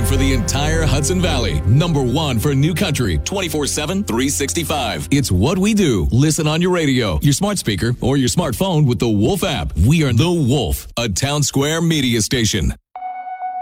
for the entire Hudson Valley. Number one for new country, 24/7, 365. It's what we do. Listen on your radio, your smart speaker, or your smartphone with the Wolf app. We are The Wolf, a Town Square media station.